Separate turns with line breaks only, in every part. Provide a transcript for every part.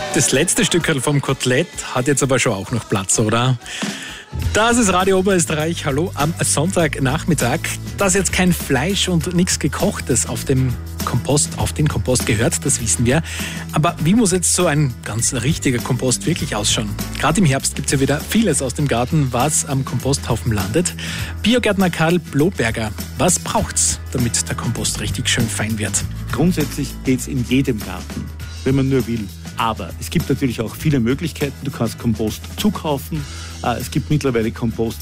Das letzte Stückerl vom Kotelett hat jetzt aber schon auch noch Platz, oder? Das ist Radio Oberösterreich. Hallo am Sonntagnachmittag. Dass jetzt kein Fleisch und nichts Gekochtes auf den Kompost gehört, das wissen wir. Aber wie muss jetzt so ein ganz richtiger Kompost wirklich ausschauen? Gerade im Herbst gibt es ja wieder vieles aus dem Garten, was am Komposthaufen landet. Biogärtner Karl Bloberger, was braucht's, damit der Kompost richtig schön fein wird?
Grundsätzlich geht's in jedem Garten, wenn man nur will. Aber es gibt natürlich auch viele Möglichkeiten. Du kannst Kompost zukaufen. Es gibt mittlerweile Kompost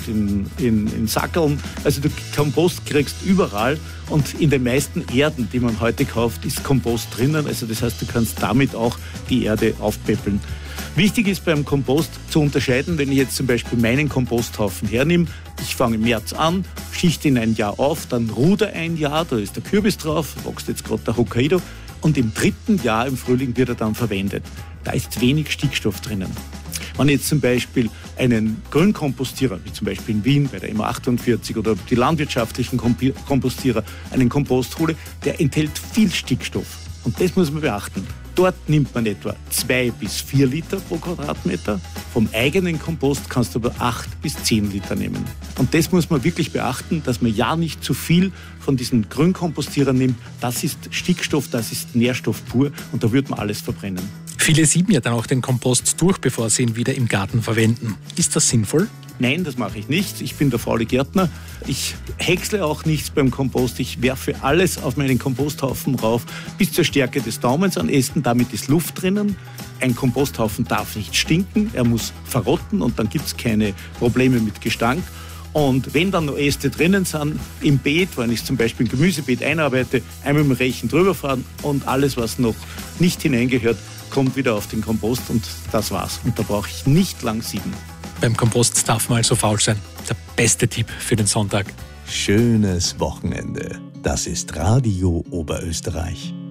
in Sackeln. Also du Kompost kriegst überall. Und in den meisten Erden, die man heute kauft, ist Kompost drinnen. Also das heißt, du kannst damit auch die Erde aufpäppeln. Wichtig ist beim Kompost zu unterscheiden, wenn ich jetzt zum Beispiel meinen Komposthaufen hernehme. Ich fange im März an, schichte ihn ein Jahr auf, dann ruder ein Jahr, da ist der Kürbis drauf, wächst jetzt gerade der Hokkaido. Und im 3. Jahr, im Frühling, wird er dann verwendet. Da ist wenig Stickstoff drinnen. Wenn ich jetzt zum Beispiel einen Grünkompostierer, wie zum Beispiel in Wien bei der MA48 oder die landwirtschaftlichen Kompostierer, einen Kompost hole, der enthält viel Stickstoff. Und das muss man beachten. Dort nimmt man etwa 2 bis 4 Liter pro Quadratmeter. Vom eigenen Kompost kannst du aber 8 bis 10 Liter nehmen. Und das muss man wirklich beachten, dass man ja nicht zu viel von diesen Grünkompostierern nimmt. Das ist Stickstoff, das ist Nährstoff pur und da wird man alles verbrennen.
Viele sieben ja dann auch den Kompost durch, bevor sie ihn wieder im Garten verwenden. Ist das sinnvoll?
Nein, das mache ich nicht. Ich bin der faule Gärtner. Ich häcksle auch nichts beim Kompost. Ich werfe alles auf meinen Komposthaufen rauf, bis zur Stärke des Daumens an Ästen. Damit ist Luft drinnen. Ein Komposthaufen darf nicht stinken, er muss verrotten und dann gibt es keine Probleme mit Gestank. Und wenn dann noch Äste drinnen sind, im Beet, wenn ich zum Beispiel ein Gemüsebeet einarbeite, einmal mit dem Rechen drüber fahren und alles, was noch nicht hineingehört, kommt wieder auf den Kompost und das war's. Und da brauche ich nicht lang sieben.
Beim Kompost darf man also faul sein. Der beste Tipp für den Sonntag.
Schönes Wochenende. Das ist Radio Oberösterreich.